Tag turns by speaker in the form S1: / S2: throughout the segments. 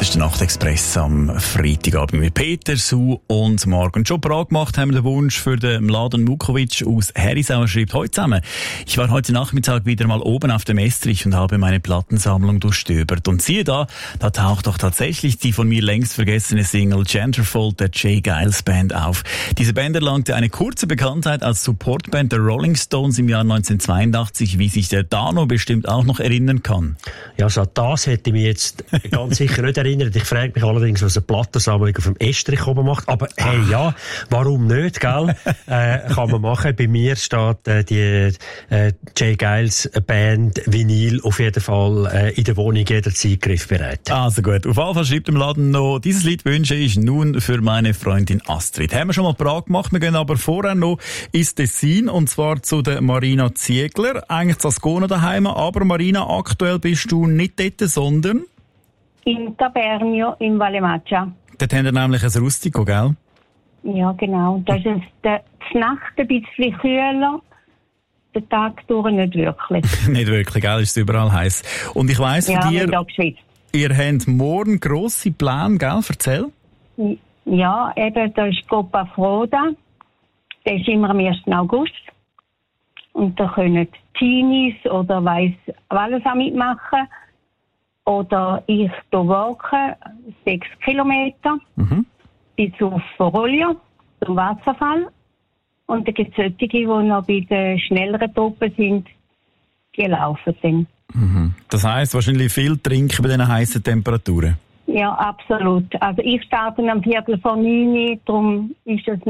S1: Das ist der Nachtexpress am Freitagabend mit Peter, Sue und Marc. Und schon Prag gemacht haben wir den Wunsch für den Mladen Vukovic aus Herisau. Er schreibt heute zusammen: Ich war heute Nachmittag wieder mal oben auf dem Estrich und habe meine Plattensammlung durchstöbert. Und siehe da taucht doch tatsächlich die von mir längst vergessene Single Genderfold der Jay Giles Band auf. Diese Band erlangte eine kurze Bekanntheit als Supportband der Rolling Stones im Jahr 1982, wie sich der Dano bestimmt auch noch erinnern kann.
S2: Ja, so das hätte ich mich jetzt ganz sicher nicht erinnert. Ich frage mich allerdings, was eine Plattensammlung auf dem Estrich oben macht. Aber hey, ja, warum nicht, gell? Kann man machen. Bei mir steht die Jay Giles Band Vinyl auf jeden Fall in der Wohnung jederzeit griffbereit.
S1: Also gut, auf jeden Fall schreibt im Laden noch: Dieses Lied wünsche ich nun für meine Freundin Astrid. Haben wir schon mal Prag gemacht, wir gehen aber vorher noch ins Tessin, und zwar zu der Marina Ziegler. Eigentlich zu Ascona daheim, aber Marina, aktuell bist du nicht dort, sondern
S3: in Tabernio in Vallemaggia.
S1: Dort haben wir nämlich ein Rustico, gell?
S3: Ja, genau. Das ist die Nacht ein bisschen kühler, der Tag durch nicht wirklich.
S1: Nicht wirklich, gell? Ist überall heiß. Und ich weiss von dir, ihr habt morgen grosse Pläne, gell? Erzähl.
S3: Ja, eben, da ist Coppa Froda. Der ist immer am 1. August. Und da können Teenies oder weiss alles auch mitmachen. Oder ich hier walken, 6 Kilometer, bis auf Foroglio, zum Wasserfall. Und dann gibt es solche, die noch bei den schnelleren Truppen sind, die laufen dann.
S1: Mhm. Das heisst, wahrscheinlich viel trinken bei diesen heissen Temperaturen?
S3: Ja, absolut. Also ich starte am 8:45, darum ist es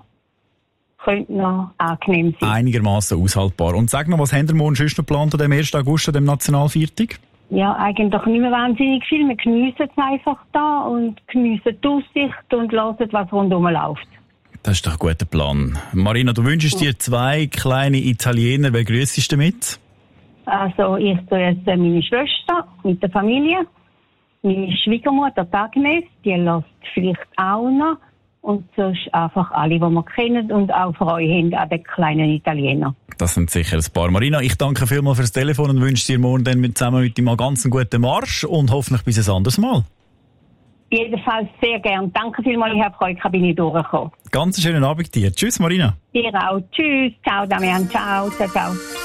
S3: könnte noch angenehm sein.
S1: Einigermaßen aushaltbar. Und sag noch, was haben wir morgen sonst noch geplant an dem 1. August, an dem Nationalviertag?
S3: Ja, eigentlich nicht mehr wahnsinnig viel. Wir geniessen es einfach da und geniessen die Aussicht und hören, was rundherum läuft.
S1: Das ist doch ein guter Plan. Marina, du wünschst dir 2 kleine Italiener. Wer grüssest du mit?
S3: Also ich grüße meine Schwester mit der Familie, meine Schwiegermutter Agnes, die lässt vielleicht auch noch. Und sonst einfach alle, die wir kennen und auch Freude haben an den kleinen Italiener. Das sind sicher ein paar. Marina, ich danke vielmals fürs Telefon und wünsche dir morgen dann zusammen mit dir mal ganz einen guten Marsch und hoffentlich bis ein anderes Mal. Jedenfalls sehr gern. Danke vielmals, ich habe Freude, bin ich durchgekommen. Ganz schönen Abend dir. Tschüss, Marina. Dir auch. Tschüss. Ciao, Damian. Ciao. Ciao, ciao.